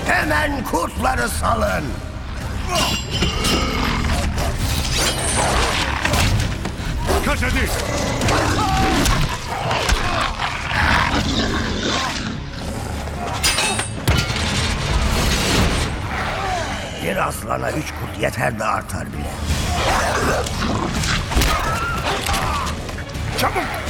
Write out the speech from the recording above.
Hemen kurtları salın. Kaç hadi. Bir aslana 3 kurt yeter de artar bile. Çabuk.